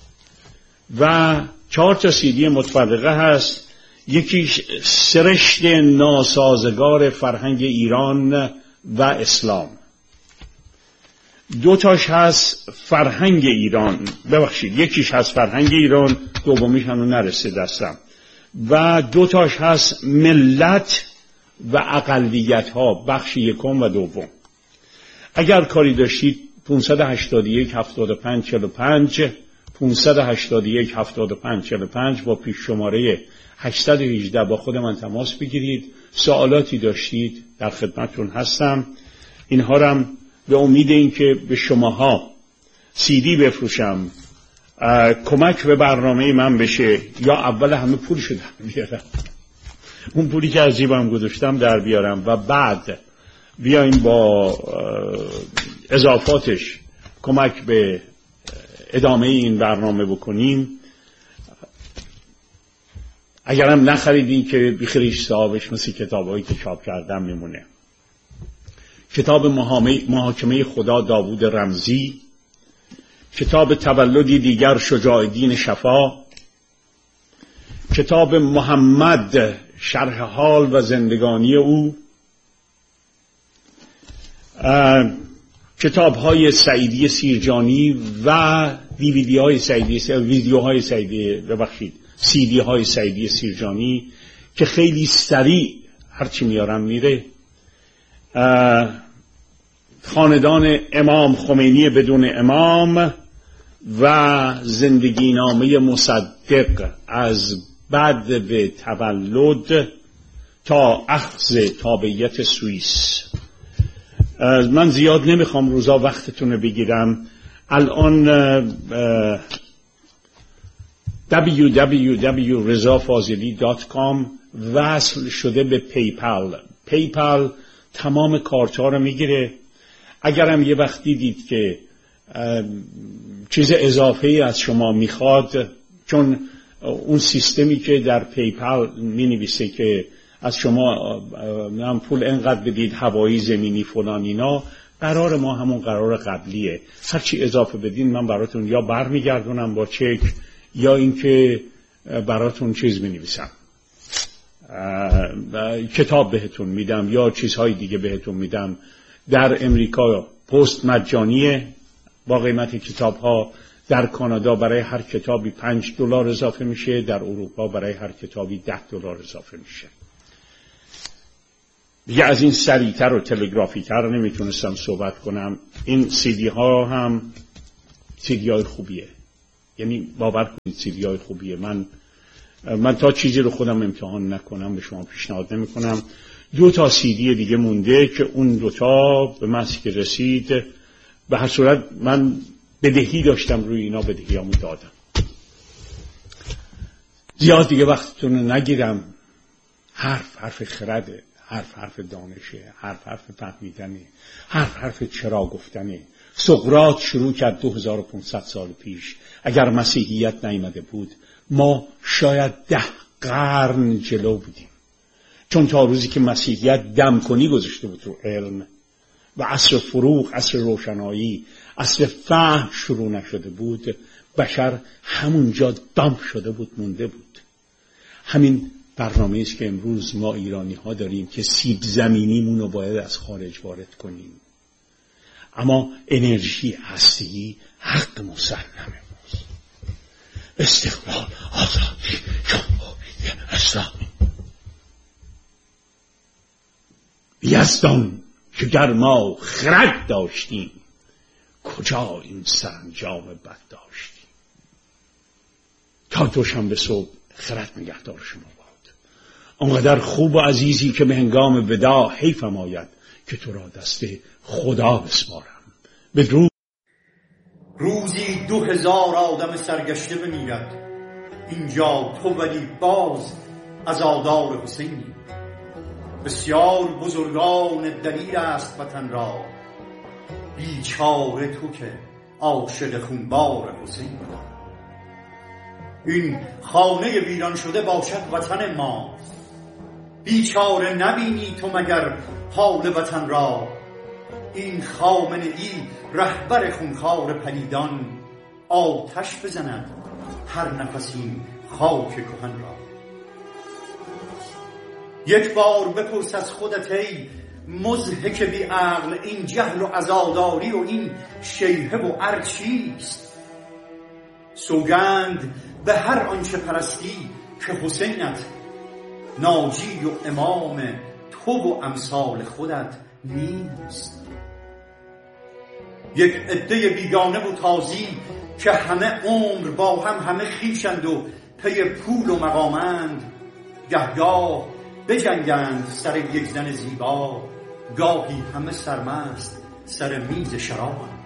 و چهار تا سیدی متفرقه هست. یکیش سرشت ناسازگار فرهنگ ایران و اسلام، دو تاش هست فرهنگ ایران، ببخشید یکیش هست فرهنگ ایران، دومیش هنوز نرسید دستم، و دو تاش هست ملت و اقلیت ها، بخش یکم و دوم. اگر کاری داشتید پانصد و هشتاد و یک هفتاد و پنج چهل و پنج پانصد و هشتاد و یک هفتاد و پنج چهل و پنج با پیش شماره هشتصد و هجده با خود من تماس بگیرید. سوالاتی داشتید در خدمتتون هستم. اینها رو به امید اینکه به شماها سیدی بفروشم، کمک به برنامه من بشه، یا اول همه پولشو در بیارم، اون پولی که از جیبم گذاشتم در بیارم و بعد بیایم با اضافاتش کمک به ادامه این برنامه بکنیم. اگرم نخریدین که بخریش صاحبش مثل کتابایی که چاپ کردم میمونه. کتاب محاکمه خدا داوود رمزی، کتاب تولدی دیگر شجاع الدین شفا، کتاب محمد شرح حال و زندگانی او، کتاب های سعیدی سیرجانی و دیویدی های سعیدی ویدیوهای سعیدی ببخشید سیدی های سعیدی سیرجانی که خیلی سریع هرچی میارم میره. خاندان امام خمینی بدون امام و زندگی نامه مصدق از بعد به تولد تا اخذ تابعیت سوئیس. من زیاد نمیخوام روزا وقتتون رو بگیرم. الان دبلیو دبلیو دبلیو دات رضا فاضلی دات کام وصل شده به پیپل. پیپل تمام کارت‌ها رو میگیره. اگرم یه وقت دیدید که چیز اضافه‌ای از شما میخواد، چون اون سیستمی که در پیپل مینویسه که از شما هم پول انقدر بدید هوایی زمینی فلان اینا، قرار ما همون قرار قبلیه. هرچی اضافه بدین من براتون یا برمیگردونم با چک یا اینکه براتون چیز مینویسم، کتاب بهتون میدم یا چیزهای دیگه بهتون میدم. در امریکا پست مجانیه با قیمت کتاب ها. در کانادا برای هر کتابی پنج دلار اضافه میشه. در اروپا برای هر کتابی ده دلار اضافه میشه. دیگه از این سریعتر و تلگرافیتر نمیتونستم صحبت کنم. این سیدی ها هم سیدی های خوبیه، یعنی باور کنید سیدی های خوبیه. من من تا چیزی رو خودم امتحان نکنم به شما پیشنهاد نمی کنم. دو تا سیدی دیگه مونده که اون دوتا به من که رسید، به هر صورت من بدهی داشتم روی اینا، بدهی همون دادم. زیاد دیگه وقتتون رو نگیرم. حرف حرف خرده، حرف حرف دانشه، حرف حرف فهمیدنه، حرف حرف چرا گفتنه. سقراط شروع کرد دو هزار و پانصد سال پیش. اگر مسیحیت نیامده بود ما شاید ده قرن جلو بودیم، چون تا روزی که مسیحیت دم کنی گذاشته بود رو علم و عصر فروغ، عصر روشنایی، عصر فهم شروع نشده بود، بشر همونجا دم شده بود، مونده بود. همین برنامه است که امروز ما ایرانی ها داریم که سیب زمینیمون رو باید از خارج وارد کنیم. اما انرژی هستی حق مسلمه. استقلال، آزادی، جمهوری اسلامی. یزدان که گر ما خرد داشتیم، کجا این سرانجام بد داشتیم. تا دوشنبه صبح خرد نگهدار شما باد. آنقدر خوب و عزیزی که به هنگام وداع حیفم آید که تو را دست خدا بسپارم. بدرود. روزی دو هزار آدم سرگشته بمیرد، اینجا تو ولی باز عزادار حسینی. بسیار بزرگان دلیر است وطن را، بیچاره تو که عاشق خونبار حسین. این خانه ویران شده باشد وطن ما، بیچاره نبینی تو مگر حال وطن را. این خامنه ای رهبر خونخوار پلیدان، آتش بزند هر نفسی خاک کهن را. یک بار بپرس از خودت ای مضحک بی عقل، این جهل و عزاداری و این شیهه و ار چیست؟ سوگند به هر آنچه پرستی که حسینت ناجی و امام تو و امثال خودت نیست. یک عده بیگانه و تازی که همه عمر با هم همه خویشند و پی پول و مقامند، گهگاه بجنگند سر یک زن زیبا، گاهی همه سرمست سر میز شرابند.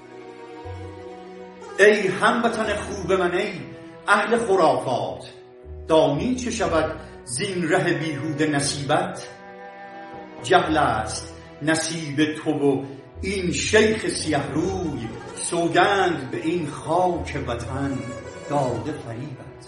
ای هموطن خوب من، ای اهل خرافات، دانی چه شود زین ره بیهوده نصیبت؟ جهل است نصیب تو و این شیخ سیه روی، سوگند به این خاک وطن داده فریبت.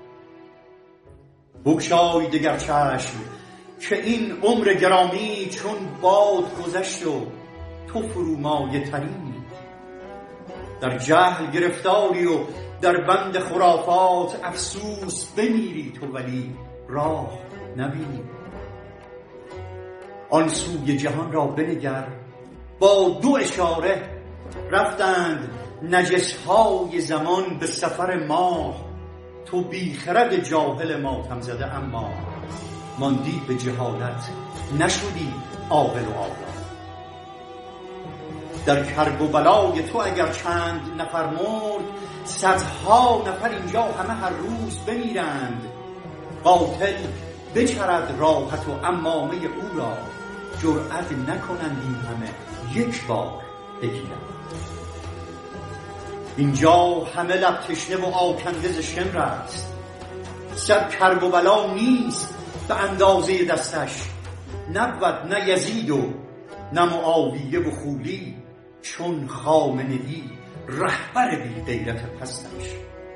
بگشای دگر چشم که این عمر گرامی چون باد گذشت و تو فرومایه ترینی. در جهل گرفتاری و در بند خرافات، افسوس بمیری تو ولی راه نبینی. آن سوی جهان را بنگر، با دو اشاره رفتند نجس‌های زمان به سفر ماه. تو بیخرد جاهل ماتم زده، اما ماندی به جهالت، نشدی عاقل و آگاه. در کرب و بلای تو اگر چند نفر مرد، صدها نفر اینجا همه هر روز بمیرند. قاتل بچرد راحت و امامه او را، جرأت نکنند این همه یک بار بگیرند. اینجا همه لب تشنه و آکنده ز شمر است، صد کرب و بلا نیست به اندازه دستش. نبود نه یزید و نه معاویه و خولی، چون خامنه ای رهبر بی غیرت پستش.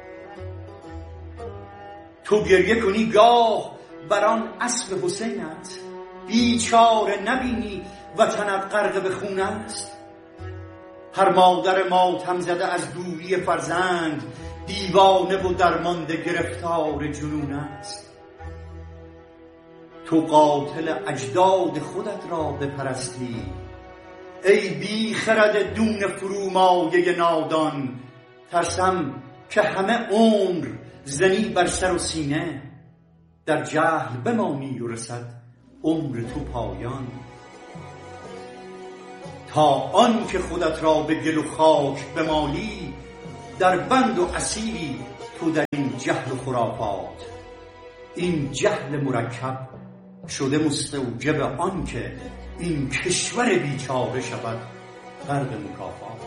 تو گریه کنی گاه بران اسب حسینت، بیچاره نبینی وطنت غرق به خون است. هر مادر ماتم زده از دوری فرزند، دیوانه و درمانده گرفتار جنون است. تو قاتل اجداد خودت را بپرستی، ای بی خرد دون فرومایه نادان. ترسم که همه عمر زنی بر سر و سینه، در جهل بمانی و رسد عمر تو پایان، تا آن که خودت را به گل و خاک بمالی، در بند و اسیری تو در این جهل و خرافات. این جهل مرکب شده مستوجب آن که این کشور بیچاره شود غرق مکافات.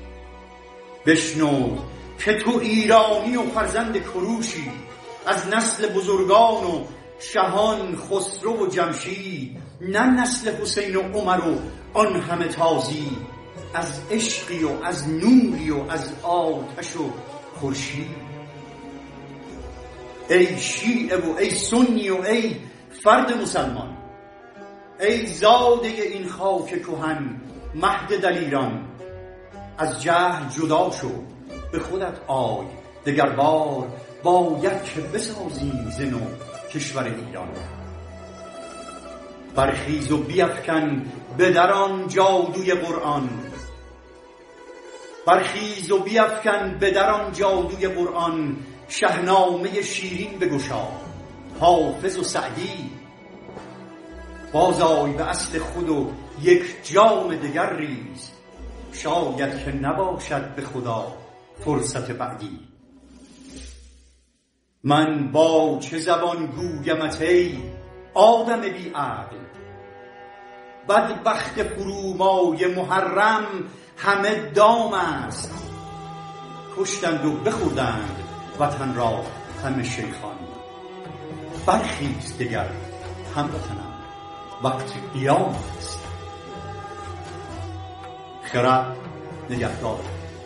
بشنو که تو ایرانی و فرزند کروشی، از نسل بزرگان و شهان خسرو و جمشید، نه نسل حسین و عمر و آن همه تازی. از عشقی و از نوری و از آتش و خورشید. ای شیعه و ای سنی و ای فرد مسلمان، ای زاده این خاک کهن مهد دلیران، از جهل جدا شو به خودت آی، دگر بار باید که بسازیم ز نو کشور ایران. برخیز و بیفکن به در آن جادوی قرآن، برخیز و بیفکن به در آن جادوی قرآن. شهنامه شیرین بگشا حافظ و سعدی، بازآی به اصل خود و یک جام دگر ریز، شاید که نباشد به خدا فرصت بعدی. من با چه زبان گویمت ای آدم بی عقل، بدبخت فرومای محرم همه دام است. کشتند و بخوردند وطن را همه شیخان، برخیز دگر هموطنم وقت قیام است. خرد نگهدار.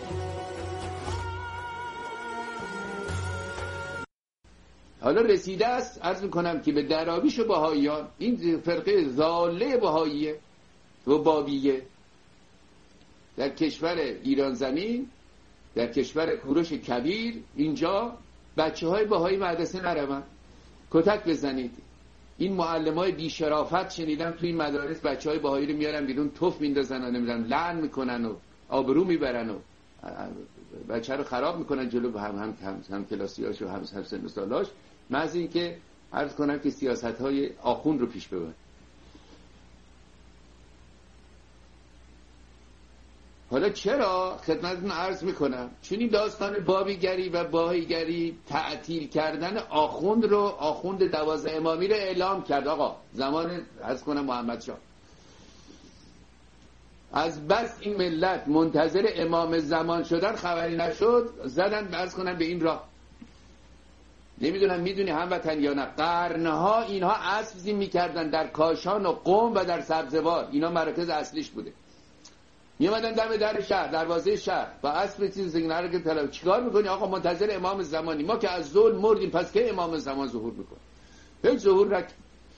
حالا رسیده است عرض میکنم که به دراویش بهائیان، این فرقه ضاله بهائیه و بابیه در کشور ایران زمین، در کشور کوروش کبیر، اینجا بچه های بهایی مدرسه نروند، کتک بزنید. این معلم های بی شرافت شنیدم توی این مدارس بچه های بهایی رو میارن بیرون، توف میندازن و نمیدونم لعن میکنن و آبرو میبرن و بچه رو خراب میکنن جلو هم هم هم, هم کلاسیاش و هم هم سن و سالاش، محض این که عرض کنم که سیاست های آخوند رو پیش ببرن. حالا چرا خدمتتون عرض میکنم؟ چون این داستان بابیگری و باهیگری تعطیل کردن آخوند رو، آخوند دوازده امامی رو اعلام کرد. آقا زمان عرض کنم محمد شاه، از بس این ملت منتظر امام زمان شدن خبری نشد، زدن عرض کنم به این راه. نمیدونم میدونی هموطن یا نه، قرنها اینها اسب زین میکردن در کاشان و قم و در سبزوار، اینا مراکز اصلیش بوده. میامدن دم در شهر، دروازه شهر با اسب چیز زینه رو که طلب چیکار میکنی؟ آقا منتظر امام زمانی، ما که از ظلم مردیم، پس که امام زمان ظهور میکنه؟ هیچ ظهور نکرد.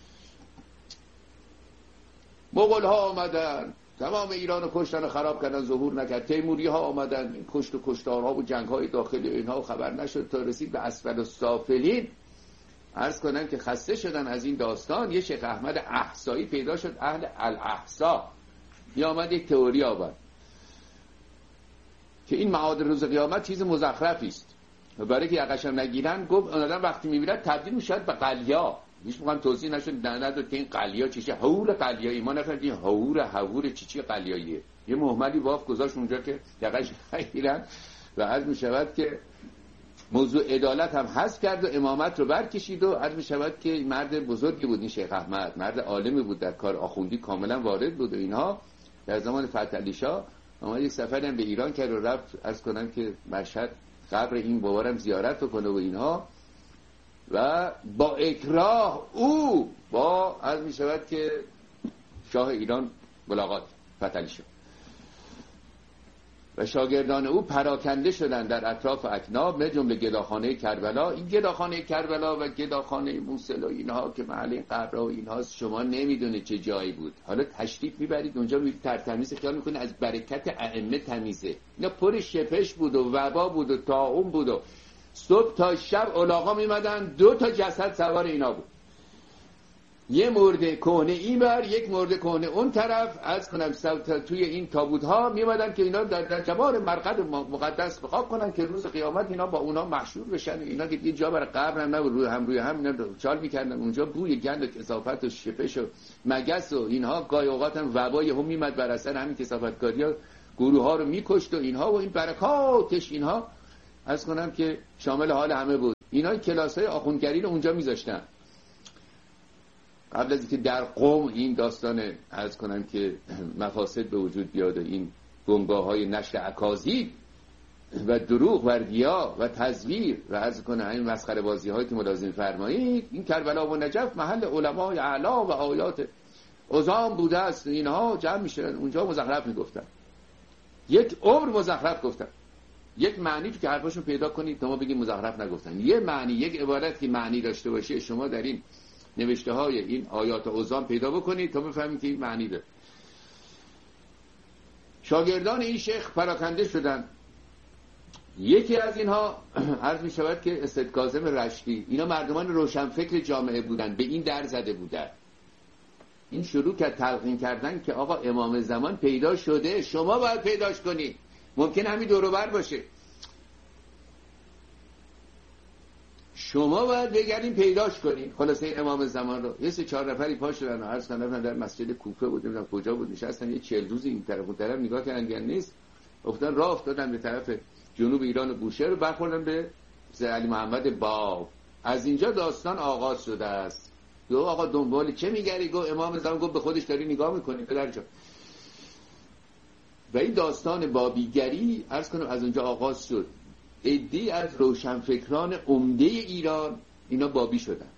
مغول ها آمدن تمام ایران رو کشتن و خراب کردن، ظهور نکرد. تیموری ها آمدن کشت و کشتارها و جنگ های داخلی اینها خبر نشد، تا رسید به اسفل السافلین. عرض کنم که خسته شدن از این داستان. یه شیخ احمد احصایی پیدا شد، اهل الاحصا، یا آمد یک تئوری آورد که این معاد روز قیامت چیز مزخرفی است و برای که یقشم نگیرن، گفت اون آدم وقتی میمیرد تبدیل میشه به قلیا. هیچ موقع توضیح نشد، نه نداد که این قلیا چیشه، حور قلیایی. ما نفهمیدیم حور حور چی چی قلیاییه. یه مهملی واف گذاشت اونجا که یقش نگیرن و عرض میشود که موضوع عدالت هم حذف کرد و امامت رو برکشید و عرض میشود که مرد بزرگی بود این شیخ احمد، مرد عالمی بود، در کار آخوندی کاملا وارد بود و اینها. در زمان فتح علی شاه اومد یک سفری هم به ایران کرد و رفت عرض کنم که مشهد قبر این بابارم زیارت کنه و اینها، و با اکراه او با عرض می شود که شاه ایران ملاقات فتح علی شاه و شاگردان او پراکنده شدن در اطراف اکناب، به جمله گداخانه کربلا. این گداخانه کربلا و گداخانه موصل و اینها که محل این قبرها و اینها شما نمیدونید چه جایی بود. حالا تشریف میبرید اونجا، میبرید ترتمیز خیال میکنید از برکت ائمه تمیزه. اینا پر شپش بود و وبا بود و طاعون بود و صبح تا شب علاقا میمدن، دو تا جسد سوار اینا بود. یه مرده کهنه این بر، یک مرده کهنه اون طرف. از کنم توی این تابوت ها میومدن که اینا در, در جوار مرقد مقدس بخواب کنن که روز قیامت اینا با اونا محشور بشن. اینا که یه جا برای قبر هم نبود، روی هم روی هم اینا چال میکردن اونجا. بوی گند و کثافت و شپش و مگس و اینها گاهی اوقات هم وبای هم میمد بر اثر همین کثافتکاری‌ها، گروه ها رو میکشت و اینها و این برکاتش اینها از کنم که شامل حال همه بود. اینا کلاس‌های آخوندگری رو اونجا میذاشتن. قبل از اینکه در قم این داستان عرض کنم که مفاسد به وجود بیاد، این بنگاه‌های نشر اکاذیب و دروغ و ریا و تزویر و عرض کنم این مسخره بازی‌هایی که ملازم فرمایید، این کربلا و نجف محل علمای اعلا و آیات عظام بوده است. اینها جمع میشدن اونجا مزخرف میگفتن، یک عمر مزخرف گفتن. یک معنی که حرفاشو پیدا کنید تا ما بگیم مزخرف نگفتن. یه معنی، یک عبارت که معنی داشته باشه شما در این نوشته های این آیات عظام پیدا بکنید تا بفهمید که این معنی داره. شاگردان این شیخ پراکنده شدن. یکی از اینها عرض می شود که استاد کاظم رشتی، اینا مردمان روشنفکر جامعه بودن، به این در زده بودن. این شروع کرد تلقین کردن که آقا امام زمان پیدا شده، شما باید پیداش کنید. ممکن همین دور و بر باشه، شما باید بگردین پیداش کنین. خلاصه امام زمان رو یه سه چهار نفری پا شدن و عرض کردن در مسجد کوفه بود، نمیدونم کجا بود، نشستن یه چهل روزی این طرف اون طرف نگاه کردن نیست، افتادن راه افتادن به طرف جنوب ایران و بوشهر رو برخوردن به علی محمد باب. از اینجا داستان آغاز شده است. دو آقا دنبال چه میگری؟ گفت امام زمان. گفت به خودش داری نگاه میکنی پدر جان. و این داستان بابیگری عرض کنم از اونجا آغاز شد. عده‌ای از روشنفکران عمده ایران اینا بابی شدن.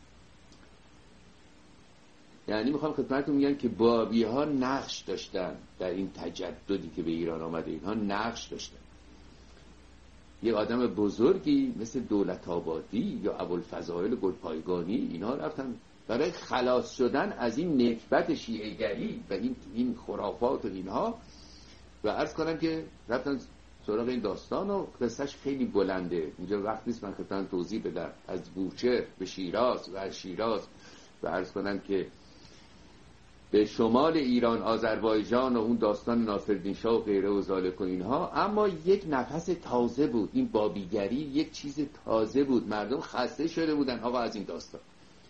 یعنی میخوام خدمتتون میگم که بابی ها نقش داشتن در این تجددی که به ایران آمده. اینها نقش داشتن. یک آدم بزرگی مثل دولت آبادی یا ابوالفضائل گلپایگانی اینا رفتن برای خلاص شدن از این نکبت شیعه‌گری و این این خرافات و اینها، و عرض کنم که رفتن سراغ این داستان و قصهش خیلی بلنده. اینجا وقت نیست من خدمتتون توضیح بدم. از بوشهر به شیراز و از شیراز و عرض کنم که به شمال ایران، آذربایجان و اون داستان ناصرالدین شاه و غیره و ذالک و اینها. اما یک نفس تازه بود این بابیگری، یک چیز تازه بود. مردم خسته شده بودن آقا از این داستان.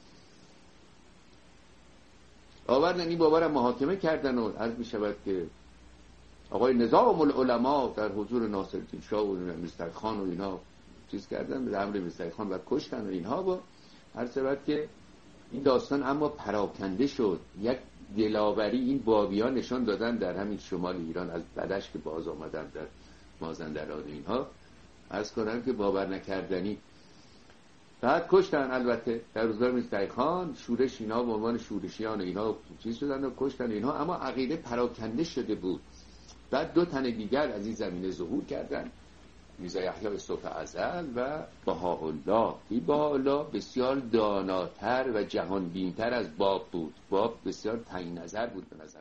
آوردن این بابا را محاکمه کردن و عرض می شود که آقای نظام العلماء در حضور ناصرالدین شاه و مستر خان و اینها چیز کردن، به امر مستر خان و کشتن و اینها. با هر شود که این داستان اما پراکنده شد. یک دلاوری این بابیان نشان دادن در همین شمال ایران، از بدش که باز آمدن در مازندران و اینها. عرض کنم که باور نکردنی. بعد کشتن البته در روزگار مستر خان، شورش اینها به عنوان شورشیان و اینها چیز شدن و کشتن اینها. اما عقیده پراکنده شده بود. بعد دو تن دیگر از این زمینه ظهور کردن، میرزا یحیی صبح ازل و بهاءالله. این بهاءالله بسیار داناتر و جهان بینتر از باب بود. باب بسیار تعیین نظر بود به نظر.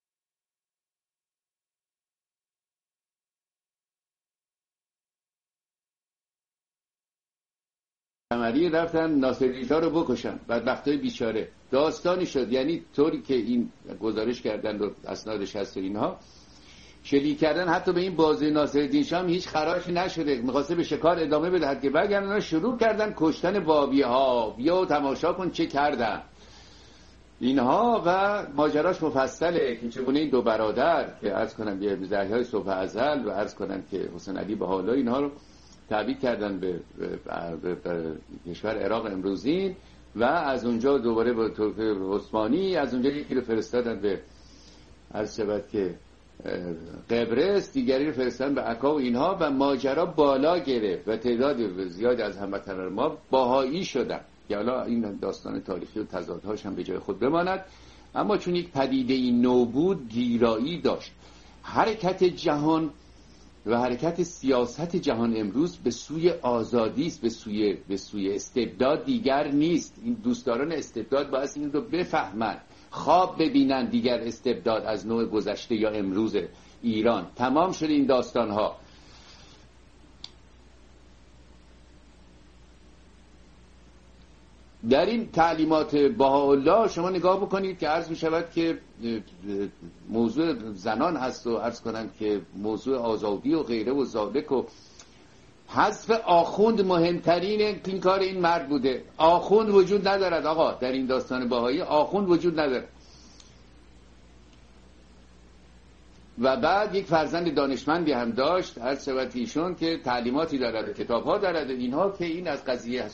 عملی رفتن ناصرالدین شاه رو بکشن، بدبختای بیچاره. داستانی شد، یعنی طوری که این گزارش کردن و اسنادش هست و اینها شلیک کردن حتی به این بازوی ناصرالدین شاه هیچ خراش نشده، می‌خواسته به شکار ادامه بده که برگردن. شروع کردن کشتن بابی ها. بیا و تماشا کن چه کردن اینها. و ماجراش مفصله که چگونه این دو برادر که عرض کنم یه یحیی صبح ازل و عرض کنم که حسین علی بهاءالله اینها رو تبعید کردن به, به, به, به کشور عراق امروزین و از اونجا دوباره به ترکیه عثمانی، از اونجا یکی رو فرستادن به عرض شود که قبرس، دیگری رو فرستادن به عکا و اینها. و ماجرا بالا گرفت و تعداد زیادی از هموطنان ما باهایی شدن. که حالا این داستان تاریخی و تضادهاش هم به جای خود بماند، اما چون یک پدیده این نو بود گیرایی داشت. حرکت جهان و حرکت سیاست جهان امروز به سوی آزادی است، به سوی به سوی استبداد دیگر نیست. این دوستداران استبداد باید این رو بفهمند، خواب ببینن دیگر استبداد از نوع گذشته یا امروز ایران. تمام شده این داستان ها. در این تعلیمات بهاءالله شما نگاه بکنید که عرض می شود که موضوع زنان هست و عرض کنم که موضوع آزادی و غیره و ذالک و حذف آخوند مهمترین این کار این مرد بوده. آخوند وجود ندارد آقا، در این داستان بهایی آخوند وجود ندارد. و بعد یک فرزند دانشمندی هم داشت، هر شود ایشون که تعلیماتی دارد، کتاب‌ها دارد، اینها که این از قضیه